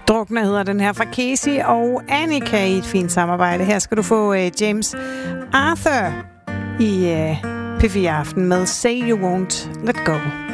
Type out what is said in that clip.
Drukner hedder den her fra Casey og Annika i et fint samarbejde. Her skal du få James Arthur i P4 Aften med Say You Won't Let Go.